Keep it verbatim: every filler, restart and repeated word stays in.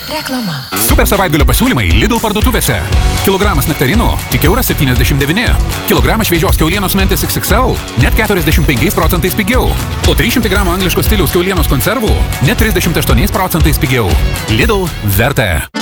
Reklama. Super savaitgalio pasiūlymai Lidl parduotuvėse. Kilogramas nektarinų tik euras septyniasdešimt devyni. Kilogramas šviežios kiaulienos mentės iks iks el net keturiasdešimt penkiais procentais pigiau. O trys šimtai gramų angliškos stiliaus kiaulienos konservų net trisdešimt aštuoniais procentais pigiau. Lidl verta.